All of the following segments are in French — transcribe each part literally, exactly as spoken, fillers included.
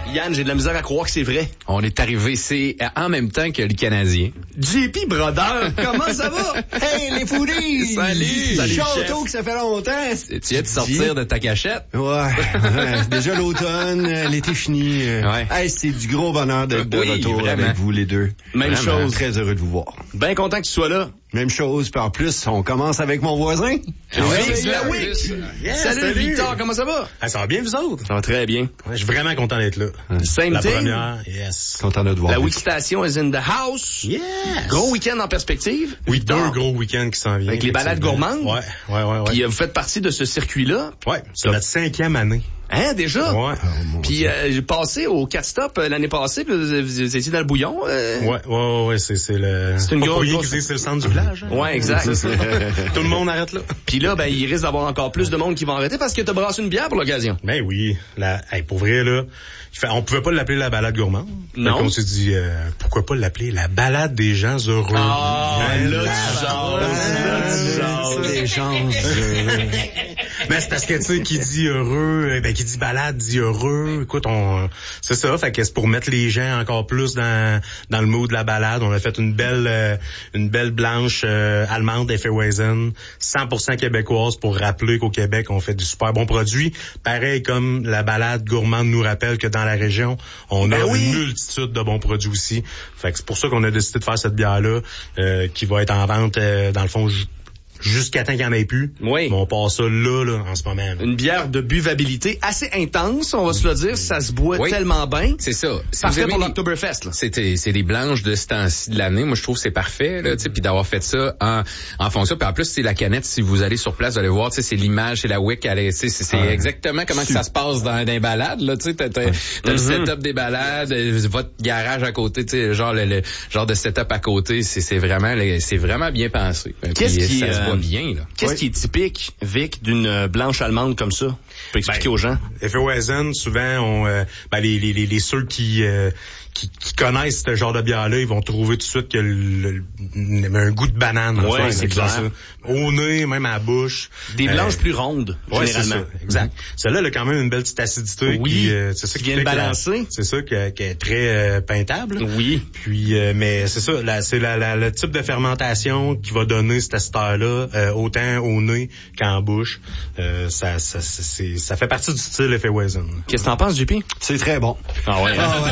Yann, j'ai de la misère à croire que c'est vrai. On est arrivé, c'est en même temps que le Canadien. J P Brodeur, comment ça va? Hey, les foodies! Salut! Salut, Château chef. que ça fait longtemps! Tu viens de sortir de ta cachette? Ouais, ouais. Déjà l'automne, euh, l'été fini. euh, Ouais. Hey, c'est du gros bonheur d'être de Oui, retour vraiment. avec vous les deux. Même Vraiment, chose. Très heureux de vous voir. Bien content que tu sois là. Même chose, puis en plus, on commence avec mon voisin. Ah ouais, Vic c'est de la en Wick. plus. Yes, salut, Victor, comment ça va? Ah, ça va bien, vous autres? Ça va très bien. Je suis vraiment content d'être là. Same La thing. première, yes. Content de te voir. La Wick Station is in the house. Yes! Gros week-end en perspective. Oui, Victor. deux gros week-ends qui s'en viennent. Avec les balades gourmandes. Ouais, ouais, ouais, ouais. Puis euh, vous faites partie de ce circuit-là. Ouais, c'est notre cinquième année. Hein, déjà? Ouais. Puis euh, j'ai passé au quatre stop euh, l'année passée, puis vous, vous étiez dans le bouillon. euh. Ouais, ouais, ouais, c'est, c'est le... C'est une pas grosse- pour rien grosse- qu'ils disent c'est le centre du village. Hein? Ouais, exact. Tout le monde arrête là. Puis là, ben, il risque d'avoir encore plus de monde qui va arrêter parce que t'as brassé une bière pour l'occasion. Ben oui, la, hey, pour vrai, là, fait, on pouvait pas l'appeler la balade gourmande. Non. Fait qu'on s'est dit, euh, pourquoi pas l'appeler la balade des gens heureux. Ah, Ben, là, la tu jases, là, tu jases. Les gens heureux. Mais c'est parce que, tu sais, qui dit heureux, eh ben, qui dit balade dit heureux. Écoute, on, c'est ça. Fait que c'est pour mettre les gens encore plus dans, dans le mood de la balade. On a fait une belle, euh, une belle blanche, euh, allemande Hefeweizen, cent pour cent québécoise pour rappeler qu'au Québec, on fait du super bon produit. Pareil comme la balade gourmande nous rappelle que dans la région, on Ben a oui. une multitude de bons produits aussi. Fait que c'est pour ça qu'on a décidé de faire cette bière-là, euh, qui va être en vente, euh, dans le fond, ju- jusqu'à temps qu'il n'y en ait plus. Oui. Mais on passe ça là, là, en ce moment. là. Une bière de buvabilité assez intense, on va se le dire. Ça se boit Oui. tellement bien. C'est ça. Si Parfait vous pour aimez l'Octoberfest, là. C'est, c'est des blanches de ce temps-ci de l'année. Moi, je trouve que c'est parfait, là, tu sais, puis d'avoir fait ça en, en fonction. Puis en plus, c'est la canette, si vous allez sur place, vous allez voir, tu sais, c'est l'image, c'est la wick, elle est, c'est, c'est, c'est Ouais. exactement comment que ça se passe dans, dans les balades, là, tu sais, t'as, t'as, t'as le setup des balades, euh, votre garage à côté, tu sais, genre le, le genre de setup à côté, c'est, c'est vraiment, là, c'est vraiment bien pensé. Qu'est-ce Puis, qui, ça se euh, voit bien, là. Qu'est-ce qui est typique, Vic, d'une euh, blanche allemande comme ça? Tu peux expliquer Ben, aux gens. Hefeweizen, souvent, on, euh, ben, les, les, les, les ceux qui, euh, qui, qui connaissent ce genre de bière-là, ils vont trouver tout de suite que le, le- un goût de banane. en Ouais, fait, c'est avec clair. ça. Au nez, même à la bouche. Des Euh, blanches plus rondes, Ouais, c'est généralement. ça, exact. Celle-là, elle a quand même une belle petite acidité. Oui, qui, euh, c'est ça qui qui vient fait de que la- balancer. C'est ça qui, qui est très euh, peintable. Oui. Puis, euh, mais c'est ça, la, c'est la, la, le type de fermentation qui va donner cette acide-là, euh, autant au nez qu'en bouche. Euh, ça, ça, ça, c'est, ça fait partie du style Hefeweizen. Qu'est-ce que t'en penses, J P? C'est très bon. Ah ouais. Ah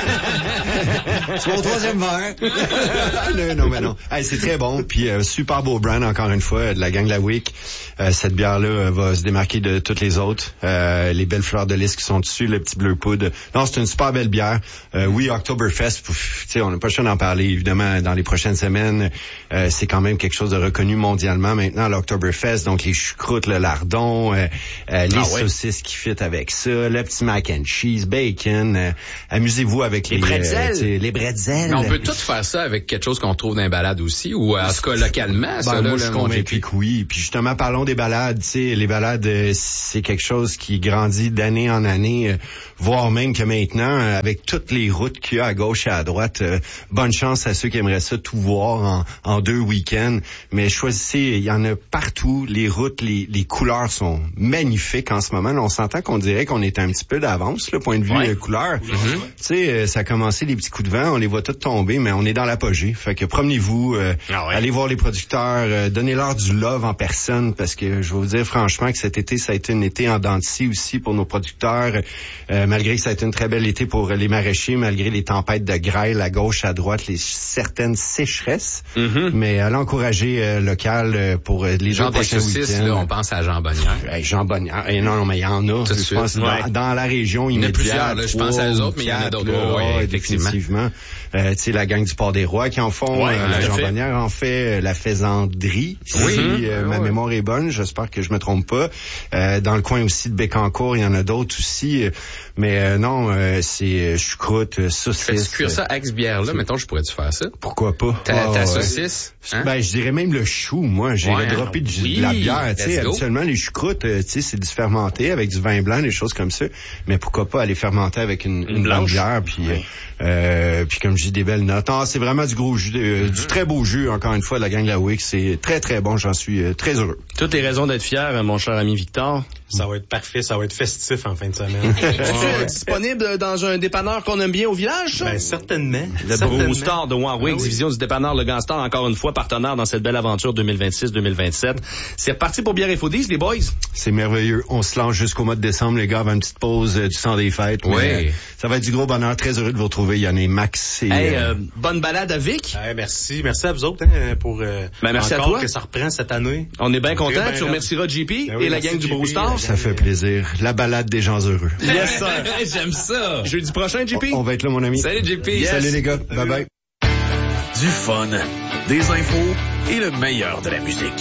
ouais. C'est mon troisième verre. non, non, mais non. Hey, c'est très bon. Puis euh, super beau brand, encore une fois, de la gang La Wick. Euh, cette bière-là euh, va se démarquer de toutes les autres. Euh, les belles fleurs de lys qui sont dessus, le petit bleu poudre. Non, c'est une super belle bière. Euh, oui, Oktoberfest, tu sais, on n'a pas le choix d'en parler, évidemment, dans les prochaines semaines. Euh, c'est quand même quelque chose de reconnu mondialement maintenant, l'Oktoberfest. Donc, les choucroutes, le lardon, euh, euh, les Ah ouais. saucisses qui fit avec ça, le petit mac and cheese, bacon. Euh, amusez-vous avec les... Les bretzels. euh, tu sais, les bretzels. Mais on peut tout faire ça avec quelque chose qu'on trouve dans les balades aussi, ou en tout cas localement, Ben, ça, là, moi, là, je suis mon convaincu J P. que oui. Puis justement, parlons des balades. Tu sais, les balades, euh, c'est quelque chose qui grandit d'année en année, euh, voire même que maintenant, euh, avec toutes les routes qu'il y a à gauche et à droite, euh, bonne chance à ceux qui aimeraient ça tout voir en, en deux week-ends. Mais choisissez, il y en a partout. Les routes, les, les couleurs sont magnifiques en ce moment. Là, on s'entend qu'on dirait qu'on est un petit peu d'avance, le point de vue Ouais. euh, couleur. Tu sais, euh, ça a commencé les petits coups de vent, on les voit tous tomber, mais on est dans l'apogée. Fait que promenez-vous, euh, Ah ouais. allez voir les producteurs, euh, donnez-leur du love en personne, parce que je vais vous dire franchement que cet été, ça a été un été en dents de scie aussi pour nos producteurs, euh, malgré que ça a été une très belle été pour les maraîchers, malgré les tempêtes de grêle à gauche, à droite, les certaines sécheresses. Mhm. Mais allez encourager euh, local euh, pour euh, les Genre deux des prochains saucisses, week-ends. là, on pense à Jean Bonnière. Hey, Jean Bonnière. Eh, non, non, mais il y en a. Tout de je suite. pense, dans, Ouais. dans la région, Il y en a immédiate, plusieurs, là. Je pense à eux trois, autres, mais il y en a quatre, d'autres. là, Ouais, ouais, effectivement. définitivement. Euh, tu sais, la gang du Port des Rois qui en font, Ouais, euh, tout la à Jean fait. Bonnière en fait, euh, la Faisanderie, si Oui. euh, Ouais, ma ouais. mémoire est bonne. J'espère que je me trompe pas. Euh, dans le coin aussi de Bécancour, il y en a d'autres aussi. euh, Mais euh, non, euh, c'est euh, choucroute, euh, saucisse. Fais-tu cuire ça euh, avec ce bière-là? Mettons, je pourrais-tu faire ça? Pourquoi pas? Ta, Ah, ta ouais. saucisse? Hein? Ben, je dirais même le chou, moi. J'ai Ouais, droppé du, oui, de la bière. Tu sais, let's go. habituellement, les choucroutes, euh, tu sais, c'est du fermenté avec du vin blanc, des choses comme ça. Mais pourquoi pas aller fermenter avec une, une, bonne blanche? bière, puis, euh, euh, puis comme je dis, des belles notes. Ah, c'est vraiment du gros jus, euh, du très beau jus, encore une fois, de la gang La Wick. C'est très, très bon. J'en suis euh, très heureux. Toutes les raisons d'être fier, mon cher ami Victor. Ça va être parfait, ça va être festif en fin de semaine. C'est disponible dans un dépanneur qu'on aime bien au village, ça? Ben, certainement. Le certainement. Brew Star de Warwick, Ah oui. division du dépanneur Le Ganstar, encore une fois, partenaire dans cette belle aventure deux mille vingt-six deux mille vingt-sept. C'est reparti pour Bière et Foodies, les boys? C'est merveilleux. On se lance jusqu'au mois de décembre, les gars, avant une petite pause euh, du temps des fêtes. Oui. Mais, euh, ça va être du gros bonheur. Très heureux de vous retrouver, Yann et Max. Et, Hey, euh, euh, bonne balade à Vic. Ouais, merci. Merci à vous autres hein, pour euh, Ben, merci à encore toi. que ça reprend cette année. On est bien contents. ben, Tu remercieras J P Ben oui, et la merci, gang du J P, Brew Star. la ça fait plaisir. La balade des gens heureux. Yes, sir. J'aime ça. Jeudi prochain, J P. On va être là, mon ami. Salut, J P. Yes. Salut, les gars. Bye bye. Du fun, des infos et le meilleur de la musique.